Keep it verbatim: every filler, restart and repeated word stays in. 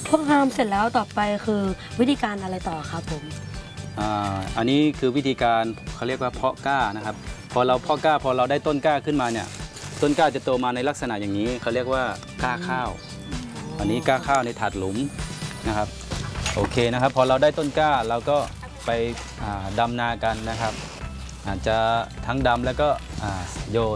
พอทำเสร็จแล้วต่อไปคือวิธีการอะไรต่อครับผมอ่าอันนี้คือวิธีการเขาเรียกว่าเพาะกล้านะครับพอเราเพาะกล้าพอเราได้ต้นกล้าขึ้นมาเนี่ยต้นกล้าจะโตมาในลักษณะอย่างนี้เขาเรียกว่ากล้าข้าวอันนี้กล้าข้าวในถาดหลุมนะครับโอเคนะครับพอเราได้ต้นกล้าเราก็ไปดำนากันนะครับอาจจะทั้งดำแล้วก็โย